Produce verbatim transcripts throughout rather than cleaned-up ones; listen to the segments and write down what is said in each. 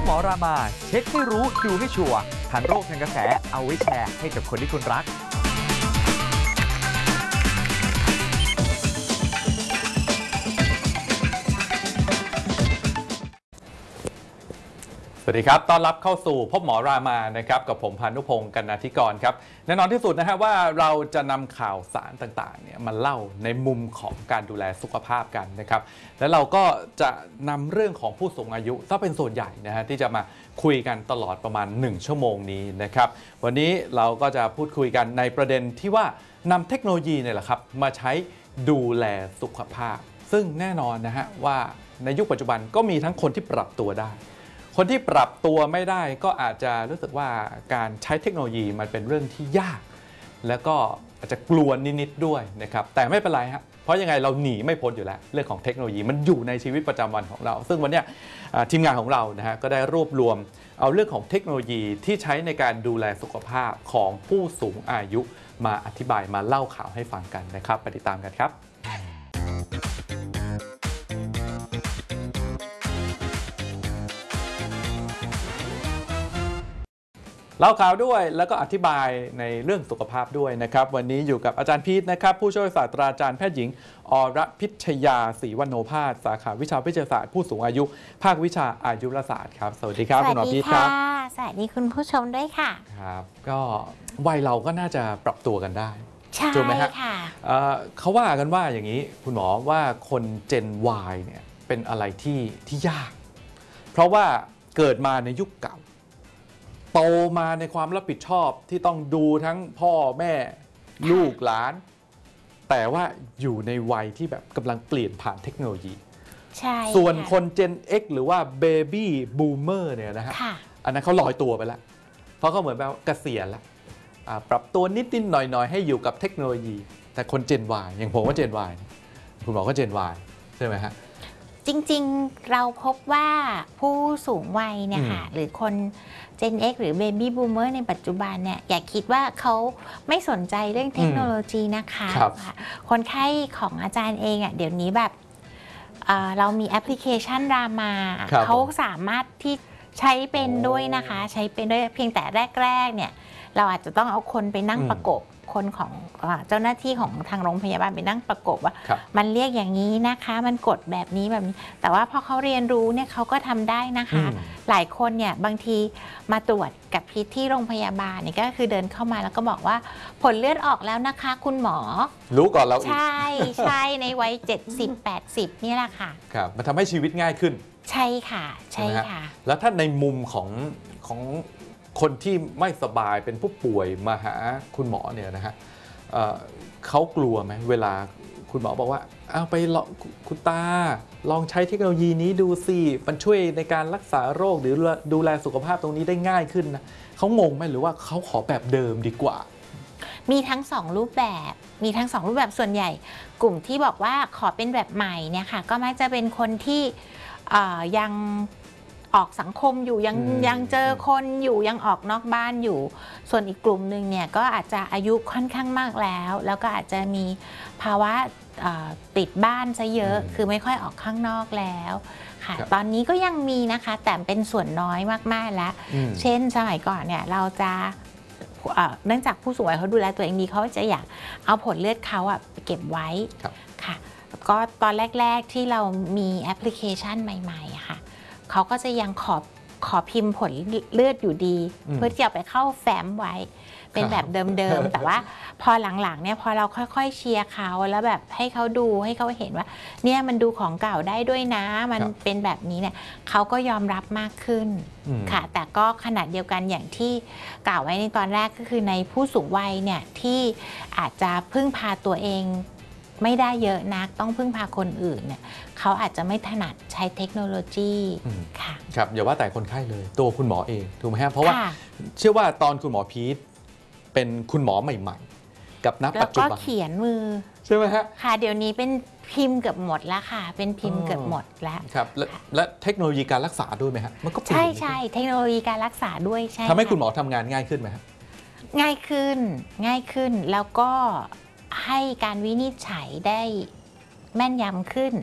หมอรามาเช็คให้รู้ดูให้ชัวร์ทันโรคทันกระแสเอาไว้แชร์ให้กับคนที่คุณรักสวัสดีครับต้อนรับเข้าสู่พบหมอรามานะครับกับผมพานุพงศ์กนาธิกรครับแน่นอนที่สุดนะฮะว่าเราจะนำข่าวสารต่างๆเนี่ยมาเล่าในมุมของการดูแลสุขภาพกันนะครับและเราก็จะนำเรื่องของผู้สูงอายุถ้าเป็นส่วนใหญ่นะฮะที่จะมาคุยกันตลอดประมาณหนึ่งชั่วโมงนี้นะครับวันนี้เราก็จะพูดคุยกันในประเด็นที่ว่านำเทคโนโลยีเนี่ยแหละครับมาใช้ดูแลสุขภาพซึ่งแน่นอนนะฮะว่าในยุคปัจจุบันก็มีทั้งคนที่ปรับตัวได้คนที่ปรับตัวไม่ได้ก็อาจจะรู้สึกว่าการใช้เทคโนโลยีมันเป็นเรื่องที่ยากแล้วก็อาจจะกลัวนิดๆด้วยนะครับแต่ไม่เป็นไรครับเพราะยังไงเราหนีไม่พ้นอยู่แล้วเรื่องของเทคโนโลยีมันอยู่ในชีวิตประจำวันของเราซึ่งวันนี้ทีมงานของเรานะฮะก็ได้รวบรวมเอาเรื่องของเทคโนโลยีที่ใช้ในการดูแลสุขภาพของผู้สูงอายุมาอธิบายมาเล่าข่าวให้ฟังกันนะครับไปติดตามกันครับเล่าข่าวด้วยแล้วก็อธิบายในเรื่องสุขภาพด้วยนะครับวันนี้อยู่กับอาจารย์พีทนะครับผู้ช่วยศาสตราจารย์แพทย์หญิงอรพิชยาศรีวโนภาสสาขาวิชาวิทยาศาสตร์ผู้สูงอายุภาควิชาอายุรศาสตร์ครับสวัสดีครับคุณหมอพีทครับสวัสดีคุณผู้ชมด้วยค่ะครับก็วัยเราก็น่าจะปรับตัวกันได้ใช่ค่ะเขาว่ากันว่าอย่างนี้คุณหมอว่าคนเจน Y เนี่ยเป็นอะไรที่ที่ยากเพราะว่าเกิดมาในยุคเก่าโตมาในความรับผิดชอบที่ต้องดูทั้งพ่อแม่ลูกหลานแต่ว่าอยู่ในวัยที่แบบกำลังเปลี่ยนผ่านเทคโนโลยีใช่ส่วนคน Gen X หรือว่า Baby Boomer เนี่ยนะฮะอันนั้นเขาลอยตัวไปแล้วเพราะเขาเหมือนแบบเกษียณแล้วปรับตัวนิดๆหน่อยๆให้อยู่กับเทคโนโลยีแต่คน Gen Y อย่างผมว่า Gen Y คุณบอกก็ Gen Y ใช่ไหมฮะจริงๆเราพบว่าผู้สูงวัยเนี่ยค่ะหรือคน Gen X หรือ Baby Boomer ในปัจจุบันเนี่ยอย่าคิดว่าเขาไม่สนใจเรื่องเทคโนโลยีนะคะคนไข้ของอาจารย์เองอ่ะเดี๋ยวนี้แบบเ, เรามีแอปพลิเคชันรามาเขาสามารถที่ใช้เป็นด้วยนะคะใช้เป็นด้วยเพียงแต่แรกๆเนี่ยเราอาจจะต้องเอาคนไปนั่งประกบคนของเจ้าหน้าที่ของทางโรงพยาบาลไปนั่งประกบว่ามันเรียกอย่างนี้นะคะมันกดแบบนี้แบบนี้แต่ว่าพอเขาเรียนรู้เนี่ยเขาก็ทำได้นะคะหลายคนเนี่ยบางทีมาตรวจกับพีทที่โรงพยาบาลเนี่ยก็คือเดินเข้ามาแล้วก็บอกว่าผลเลือดออกแล้วนะคะคุณหมอรู้ก่อนเราใช่ใช่ในวัยเจ็ดสิบ แปดสิบนี่แหละค่ะครับมันทำให้ชีวิตง่ายขึ้นใช่ค่ะใช่ค่ะแล้วถ้าในมุมของของคนที่ไม่สบายเป็นผู้ป่วยมาหาคุณหมอเนี่ยนะฮะ เ, เขากลัวไหมเวลาคุณหมอบอกว่าเอาไปลองคุณตาลองใช้เทคโนโลยีนี้ดูสิมันช่วยในการรักษาโรคหรือดูแลสุขภาพตรงนี้ได้ง่ายขึ้นนะเขางงไหมหรือว่าเขาขอแบบเดิมดีกว่ามีทั้งสองรูปแบบมีทั้งสองรูปแบบส่วนใหญ่กลุ่มที่บอกว่าขอเป็นแบบใหม่เนี่ยค่ะก็มักจะเป็นคนที่ยังออกสังคมอยู่ยังยังเจอคนอยู่ยังออกนอกบ้านอยู่ส่วนอีกกลุ่มหนึ่งเนี่ยก็อาจจะอายุค่อนข้างมากแล้วแล้วก็อาจจะมีภาวะติดบ้านซะเยอะคือไม่ค่อยออกข้างนอกแล้วค่ะตอนนี้ก็ยังมีนะคะแต่เป็นส่วนน้อยมากๆแล้วเช่นสมัยก่อนเนี่ยเราจะเนื่องจากผู้สูงวัยเขาดูแลตัวเองดีเขาจะอยากเอาผลเลือดเขาอะเก็บไว้ค่ะก็ตอนแรกๆที่เรามีแอปพลิเคชันใหม่ๆค่ะเขาก็จะยังขอขอพิมพ์ผลเลือดอยู่ดีเพื่อที่จะไปเข้าแฟ้มไว้เป็นแบบเดิมๆแต่ว่าพอหลังๆเนี่ยพอเราค่อยๆเชียร์เขาแล้วแบบให้เขาดูให้เขาเห็นว่าเนี่ยมันดูของเก่าได้ด้วยนะมันเป็นแบบนี้เนี่ยเขาก็ยอมรับมากขึ้นค่ะแต่ก็ขนาดเดียวกันอย่างที่กล่าวไว้ในตอนแรกก็คือในผู้สูงวัยเนี่ยที่อาจจะพึ่งพาตัวเองไม่ได้เยอะนักต้องพึ่งพาคนอื่นเนี่ยเขาอาจจะไม่ถนัดใช้เทคโนโลยีค่ะครับอย่าว่าแต่คนไข้เลยตัวคุณหมอเองถูกไหมครับเพราะว่าเชื่อว่าตอนคุณหมอพีทเป็นคุณหมอใหม่ๆกับณปัจจุบันแล้วก็เขียนมือใช่ไหมฮะค่ะเดี๋ยวนี้เป็นพิมพ์เกือบหมดแล้วค่ะเป็นพิมพ์เกือบหมดแล้วครับและเทคโนโลยีการรักษาด้วยไหมฮะมันก็ใช่ใช่เทคโนโลยีการรักษาด้วยใช่ทำให้คุณหมอทำงานง่ายขึ้นไหมครับง่ายขึ้นง่ายขึ้นแล้วก็ให้การวินิจฉัยได้แม่นยำขึ้น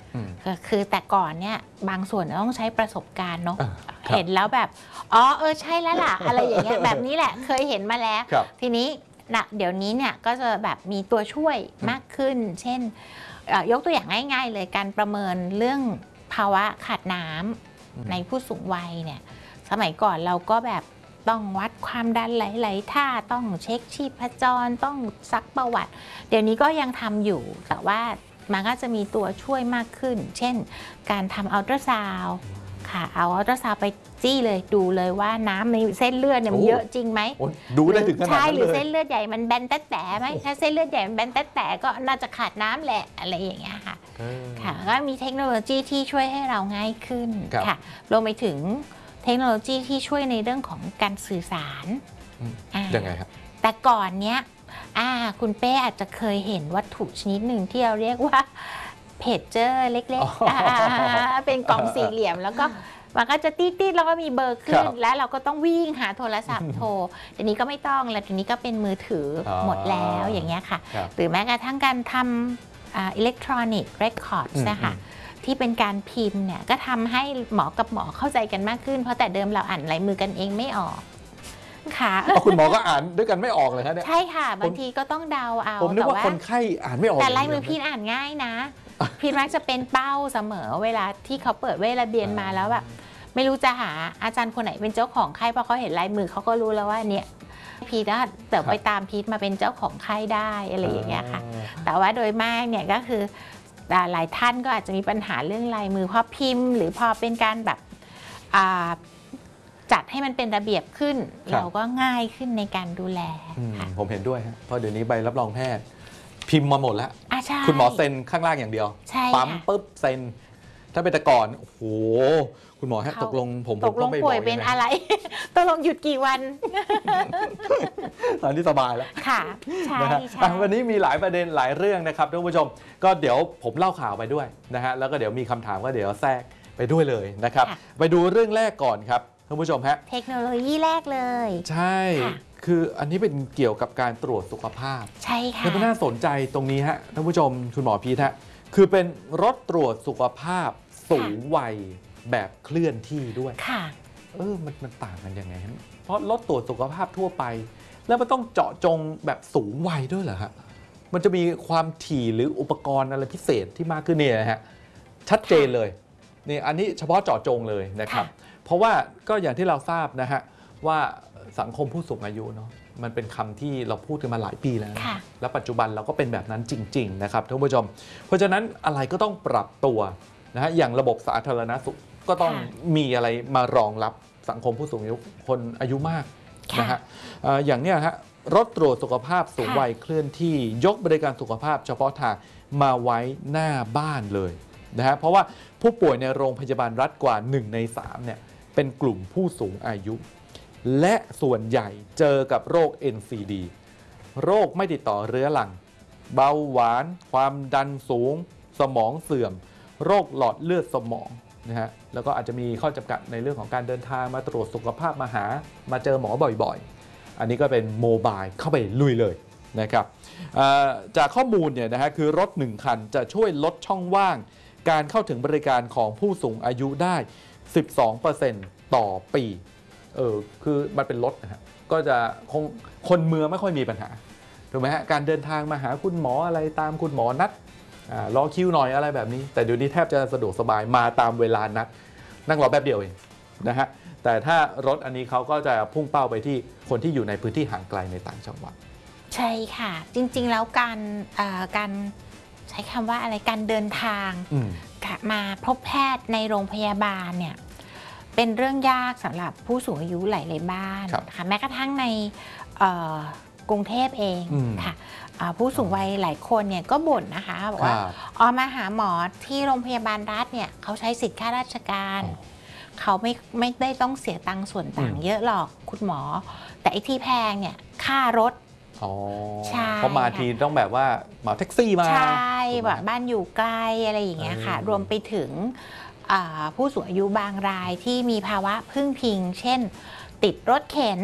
อืมก็คือแต่ก่อนเนี่ยบางส่วนต้องใช้ประสบการณ์เนาะอ่าครับเห็นแล้วแบบอ๋อเออใช่แล้วล่ะ อะไรอย่างเงี้ยแบบนี้แหละเคยเห็นมาแล้วครับทีนี้นะเดี๋ยวนี้เนี่ยก็จะแบบมีตัวช่วยมากขึ้น เช่นเอ่อยกตัวอย่างง่ายๆเลยการประเมินเรื่องภาวะขาดน้ำในผู้สูงวัยเนี่ยสมัยก่อนเราก็แบบต้องวัดความดันไหลๆท่าต้องเช็คชีพจรต้องซักประวัติ เดี๋ยวนี้ก็ยังทำอยู่แต่ว่ามันก็จะมีตัวช่วยมากขึ้น เช่นการทำอัลตราซาวด์ค่ะเอาอัลตราซาวด์ไปจี้เลยดูเลยว่าน้ำในเส้นเลือดเนี่ยมันโอ้เยอะจริงไหมโอ้ดูได้ถึงขนาดใช่นั้นหเลรือย เส้นเลือดใหญ่มันแบนแต๊ะแต๋ไหมถ้าเส้นเลือดใหญ่มันแบนแต๊ะแต๋ก็น่าจะขาดน้ำแหละอะไรอย่างเงี้ยค่ะเออค่ะก็มีเทคโนโลยีที่ช่วยให้เราง่ายขึ้นครับค่ะรวมไปถึงเทคโนโลยีที่ช่วยในเรื่องของการสื่อสารอืมอ่ายังไงครับแต่ก่อนเนี้ยอ่าคุณเป้อาจจะเคยเห็นวัตถุชนิดหนึ่งที่เราเรียกว่าเพจเจอร์เล็กอ๋อๆอ่าเป็นกล่องสี่เหลี่ยม แล้วก็มันก็จะตีดๆแล้วก็มีเบอร์ขึ้คน รับแล้วเราก็ต้องวิ่งหาโทรศัพท์โทรเดี๋ยวนี้ก็ไม่ต้องแล้วเดี๋ยวนี้ก็เป็นมือถือออหมดแล้วอย่างเงี้ยค่ะครับหรือแม้กระทั่งการทำอิเล็กทรอนิกส์เรคคอร์ดอืมนะคะที่เป็นการพิมพ์เนี่ยก็ทำให้หมอกับหมอเข้าใจกันมากขึ้น เพราะแต่เดิมเราอ่านลายมือกันเองไม่ออกค่ะเอาคุณหมอก็อ่านด้วยกันไม่ออกเลยครับเนี่ยใช่ค่ะ บางทีก็ต้องเดาเอาผมนึกแต่ว่าว่าคนไข้อ่านไม่ออกแต่ลายมือางพีเดีวนอ่านง่ายนะ พีนมักจะเป็นเป้าเสมอเวลาที่เขาเปิดเวลาเบียนมาแล้วแบบไม่รู้จะหาอาจารย์คนไหนเป็นเจ้าของไข้เพราะเขาเห็นลายมือเขาก็รู้แล้วว่าเนี่ยพีทน่าเดี๋ยวไปตามพีทมาเป็นเจ้าของไข้ได้อะไรอย่างเงี้ยค่ะ แต่ว่าโดยมากเนี่ยก็คือหลายท่านก็อาจจะมีปัญหาเรื่องลายมือพอพิมพ์ หรือพอเป็นการแบบอ่าจัดให้มันเป็นระเบียบขึ้นครับเราก็ง่ายขึ้นในการดูแลอืมค่ะผมเห็นด้วยฮะเพราะเดี๋ยวนี้ใบรับรองแพทย์ พิมพ์มาหมดแล้วอ่ะใช่คุณหมอเซ็นข้างล่างอย่างเดียวใช่ปั๊มค่ะปุ๊บเซ็น ถ้าเป็นแต่ก่อนโอ้โหคุณหมอฮะเขาตกลงผมตกลงผมไม่ป่วยบกเป็นงไงอะไร ตกลงหยุดกี่วันตอนนี้สบายแล้วค่ะ ใช่นะฮะใช่อ่ะวันนี้มีหลายประเด็นหลายเรื่องนะครับท่านผู้ชมก็เดี๋ยวผมเล่าข่าวไปด้วยนะฮะแล้วก็เดี๋ยวมีคำถามก็เดี๋ยวแทรกไปด้วยเลยนะครับค่ะไปดูเรื่องแรกก่อนครับท่านผู้ชมฮะเทคโนโลยีแรกเลยใช่ค่ะคืออันนี้เป็นเกี่ยวกับการตรวจสุขภาพใช่ค่ะแล้วก็น่าสนใจตรงนี้ฮะท่านผู้ชมคุณหมอพีทฮะคือเป็นรถตรวจสุขภาพสูงวัยแบบเคลื่อนที่ด้วยค่ะเออมันมันต่างกันยังไงฮะเพราะรถตรวจสุขภาพทั่วไป แล้วมันต้องเจาะจงแบบสูงวัยด้วยเหรอฮะมันจะมีความถี่หรืออุปกรณ์อะไรพิเศษที่มากขึ้นเนี่ยนะฮะชัดเจนเลยนี่อันนี้เฉพาะเจาะจงเลยนะครับค่ะเพราะว่าก็อย่างที่เราทราบนะฮะว่าสังคมผู้สูงอายุเนาะมันเป็นคำที่เราพูดกันมาหลายปีแล้วนะค่ะและปัจจุบันเราก็เป็นแบบนั้นจริง ๆ นะครับท่านผู้ชม เพราะฉะนั้นอะไรก็ต้องปรับตัวนะฮะอย่างระบบสาธารณสุขก็ต้องค่ะมีอะไรมารองรับสังคมผู้สูงอายุคนอายุมากค่ะนะฮะเอ่ออย่างเนี้ยฮะรถตรวจสุขภาพสูงค่ะวัยเคลื่อนที่ยกบริการสุขภาพเฉพาะทางมาไว้หน้าบ้านเลยนะฮะเพราะว่าผู้ป่วยในโรงพยาบาลรัฐกว่าหนึ่งในสามเนี่ยเป็นกลุ่มผู้สูงอายุ และส่วนใหญ่เจอกับโรค เอ็น ซี ดี โรคไม่ติดต่อเรื้อรัง เบาหวาน ความดันสูง สมองเสื่อม โรคหลอดเลือดสมองนะฮะแล้วก็อาจจะมีข้อจำกัดในเรื่องของการเดินทางมาตรวจสุขภาพมาหามาเจอหมอบ่อยๆ อันนี้ก็เป็นโมบายเข้าไปลุยเลยนะครับเอ่อจากข้อมูลเนี่ยนะฮะคือรถหนึ่งคันจะช่วยลดช่องว่าง การเข้าถึงบริการของผู้สูงอายุได้ สิบสองเปอร์เซ็นต์ ต่อปีเออคือมันเป็นรถนะฮะก็จะคงคนเมืองไม่ค่อยมีปัญหาถูกไหมฮะการเดินทางมาหาคุณหมออะไรตามคุณหมอนัดอารอคิวหน่อยอะไรแบบนี้ แต่เดี๋ยวนี้แทบจะสะดวกสบายมาตามเวลานัด นั่งรอแป๊บเดียวเองนะฮะแต่ถ้ารถอันนี้เขาก็จะพุ่งเป้าไปที่คนที่อยู่ในพื้นที่ห่างไกลในต่างจังหวัดใช่ค่ะ จริงๆแล้วการเอ่อการใช้คำว่าอะไรการเดินทางอืมมาพบแพทย์ในโรงพยาบาลเนี่ยเป็นเรื่องยากสำหรับผู้สูงอายุหลายๆบ้านครับค่ะแม้กระทั่งในเอ่อกรุงเทพเองอืมค่ะอ่าผู้สูงวัยหลายคนเนี่ยก็บ่นนะคะบอกว่าครับออกมาหาหมอที่โรงพยาบาลรัฐเนี่ยเขาใช้สิทธิค่าราชการอ๋อเขาไม่ไม่ได้ต้องเสียตังค์ส่วนต่างอืมเยอะหรอกคุณหมอ แต่ไอ้ที่แพงเนี่ยค่ารถอ๋อใช่เพราะมาทีต้องแบบว่าเหมาแท็กซี่มาใช่ถูกไหมแบบบ้านอยู่ไกลอะไรอย่างเงี้ยค่ะเออรวมไปถึงอ่าผู้สูงอายุบางรายที่มีภาวะพึ่งพิง เช่น ติดรถเข็น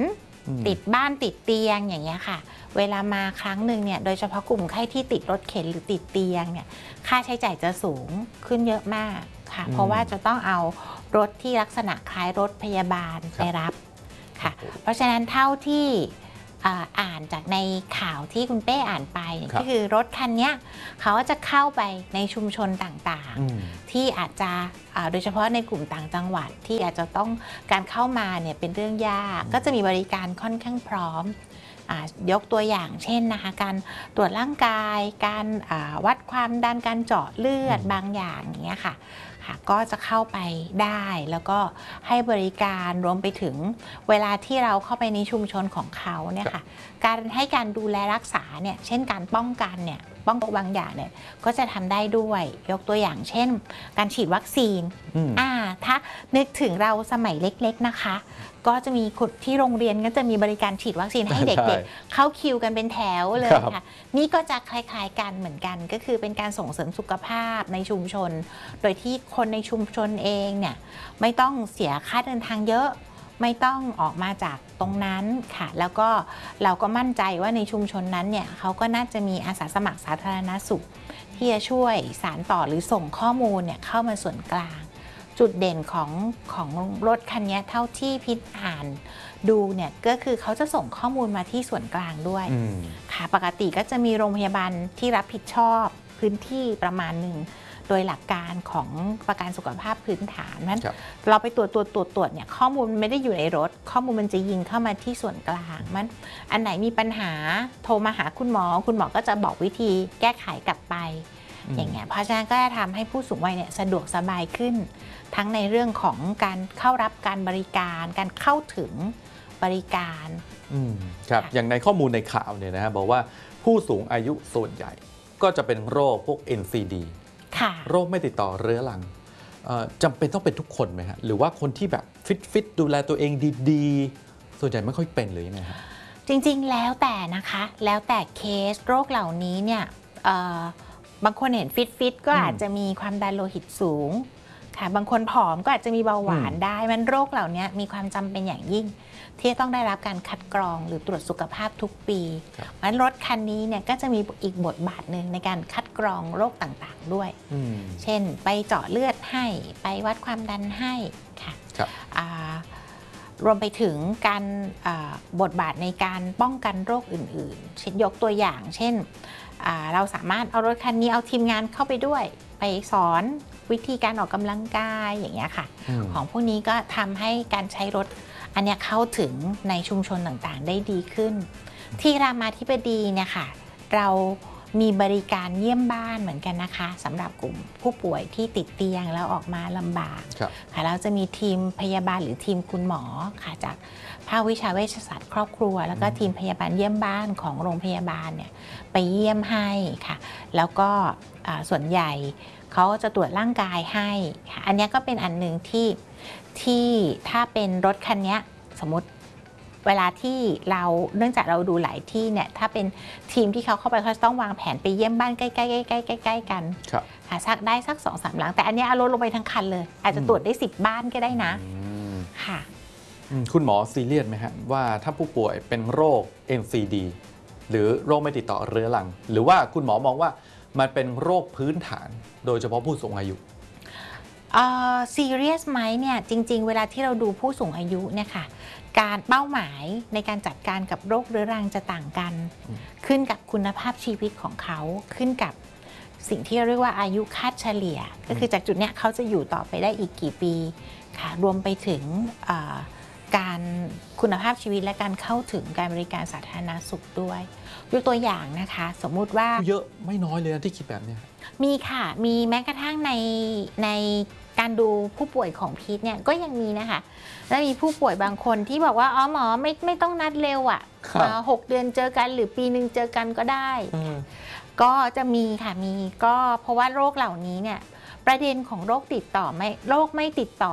ติดบ้านติดเตียงอย่างเงี้ยค่ะเวลามาครั้งหนึ่งเนี่ยโดยเฉพาะกลุ่มไข้ที่ติดรถเข็นหรือติดเตียงเนี่ยค่าใช้จ่ายจะสูงขึ้นเยอะมากค่ะเพราะว่าจะต้องเอารถที่ลักษณะคล้ายรถพยาบาลไปรับค่ะเพราะฉะนั้นเท่าที่อ่านจากในข่าวที่คุณเป้อ่านไปก็คือรถคันนี้เขาจะเข้าไปในชุมชนต่างๆที่อาจจะโดยเฉพาะในกลุ่มต่างจังหวัดที่อาจจะต้องการเข้ามาเนี่ยเป็นเรื่องยากก็จะมีบริการค่อนข้างพร้อมยกตัวอย่างเช่นนะคะการตรวจร่างกายการวัดความดันการเจาะเลือดบางอย่างอย่างเงี้ยค่ะก็จะเข้าไปได้แล้วก็ให้บริการรวมไปถึงเวลาที่เราเข้าไปในชุมชนของเขาเนี่ยค่ะการให้การดูแลรักษาเนี่ยเช่นการป้องกันเนี่ยป้องกันบางอย่างเนี่ยก็จะทำได้ด้วยยกตัวอย่างเช่นการฉีดวัคซีนอ่าถ้านึกถึงเราสมัยเล็กๆนะคะก็จะมีที่โรงเรียนก็จะมีบริการฉีดวัคซีนให้เด็กๆเข้าคิวกันเป็นแถวเลยค่ะนี่ก็จะคล้ายๆกันเหมือนกันก็คือเป็นการส่งเสริมสุขภาพในชุมชนโดยที่คนในชุมชนเองเนี่ยไม่ต้องเสียค่าเดินทางเยอะไม่ต้องออกมาจากตรงนั้นค่ะแล้วก็เราก็มั่นใจว่าในชุมชนนั้นเนี่ยเขาก็น่าจะมีอาสาสมัครสาธารณสุขที่จะช่วยสานต่อหรือส่งข้อมูลเนี่ยเข้ามาส่วนกลางจุดเด่นของของรถคันนี้เท่าที่พิษอ่านดูเนี่ยก็คือเขาจะส่งข้อมูลมาที่ส่วนกลางด้วยค่ะปกติก็จะมีโรงพยาบาลที่รับผิดชอบพื้นที่ประมาณหนึ่งโดยหลักการของประกันสุขภาพพื้นฐานนั้นเราไปตรวจตรวจตรวจตรวจเนี่ยข้อมูลไม่ได้อยู่ในรถข้อมูลมันจะยิงเข้ามาที่ส่วนกลางมันอันไหนมีปัญหาโทรมาหาคุณหมอคุณหมอก็จะบอกวิธีแก้ไขกลับไปอย่างเงี้ยเพราะฉะนั้นก็จะทำให้ผู้สูงวัยเนี่ยสะดวกสบายขึ้นทั้งในเรื่องของการเข้ารับการบริการการเข้าถึงบริการครับอย่างในข้อมูลในข่าวเนี่ยนะฮะบอกว่าผู้สูงอายุส่วนใหญ่ก็จะเป็นโรคพวก เอ็น ซี ดี โรคไม่ติดต่อเรื้อรังจำเป็นต้องเป็นทุกคนไหมฮะหรือว่าคนที่แบบฟิตฟิตดูแลตัวเองดีๆส่วนใหญ่ไม่ค่อยเป็นเลยนะฮะจริงๆแล้วแต่นะคะแล้วแต่เคสโรคเหล่านี้เนี่ยบางคนเห็นฟิตฟิตก็อาจจะมีความดันโลหิตสูงค่ะบางคนผอมก็อาจจะมีเบาหวานได้มันโรคเหล่านี้มีความจำเป็นอย่างยิ่งที่ต้องได้รับการคัดกรองหรือตรวจสุขภาพทุกปีงั้นรถคันนี้เนี่ยก็จะมีอีกบทบาทหนึ่งในการคัดกรองโรคต่างๆด้วยเช่นไปเจาะเลือดให้ไปวัดความดันให้ค่ะรวมไปถึงการบทบาทในการป้องกันโรคอื่นๆเช่นยกตัวอย่างเช่นเราสามารถเอารถคันนี้เอาทีมงานเข้าไปด้วยไปสอนวิธีการออกกำลังกายอย่างเงี้ยค่ะของพวกนี้ก็ทำให้การใช้รถอันนี้เข้าถึงในชุมชนต่างๆได้ดีขึ้นที่รามาธิบดีเนี่ยค่ะเรามีบริการเยี่ยมบ้านเหมือนกันนะคะสำหรับกลุ่มผู้ป่วยที่ติดเตียงแล้วออกมาลำบากค่ะเราจะมีทีมพยาบาลหรือทีมคุณหมอค่ะจากภาควิชาเวชศาสตร์ครอบครัวแล้วก็ทีมพยาบาลเยี่ยมบ้านของโรงพยาบาลเนี่ยไปเยี่ยมให้ค่ะแล้วก็ส่วนใหญ่เขาจะตรวจร่างกายให้อันนี้ก็เป็นอันหนึ่งที่ที่ถ้าเป็นรถคันนี้สมมติเวลาที่เราเนื่องจากเราดูหลายที่เนี่ยถ้าเป็นทีมที่เขาเข้าไปเขาต้องวางแผนไปเยี่ยมบ้านใกล้ๆใกล้ๆใกล้ๆกันหาสักได้สักสองสามหลังแต่อันนี้เอารถลงไปทั้งคันเลยอาจจะตรวจได้สิบบ้านก็ได้นะค่ะคุณหมอซีเรียสไหมฮะว่าถ้าผู้ป่วยเป็นโรค เอ็น ซี ดี หรือโรคไม่ติดต่อเรื้อรังหรือว่าคุณหมอมองว่ามันเป็นโรคพื้นฐานโดยเฉพาะผู้สูงอายุซีเรียสไหมเนี่ยจริงๆเวลาที่เราดูผู้สูงอายุเนี่ยค่ะการเป้าหมายในการจัดการกับโรคเรื้อรังจะต่างกันขึ้นกับคุณภาพชีวิตของเขาขึ้นกับสิ่งที่เรียกว่าอายุคาดเฉลี่ยก็คือจากจุดเนี้ยเขาจะอยู่ต่อไปได้อีกกี่ปีค่ะรวมไปถึงการคุณภาพชีวิตและการเข้าถึงการบริการสาธารณสุขด้วยยกตัวอย่างนะคะสมมุติว่าเยอะไม่น้อยเลยนะที่คิดแบบนี้มีค่ะมีแม้กระทั่งในในการดูผู้ป่วยของพีทเนี่ยก็ยังมีนะคะแล้วมีผู้ป่วยบางคนที่บอกว่าอ๋อหมอไม่ไม่ต้องนัดเร็วอ่ะหกเดือนเจอกันหรือปีหนึ่งเจอกันก็ได้ก็จะมีค่ะมีก็เพราะว่าโรคเหล่านี้เนี่ยประเด็นของโรคติดต่อไม่โรคไม่ติดต่อ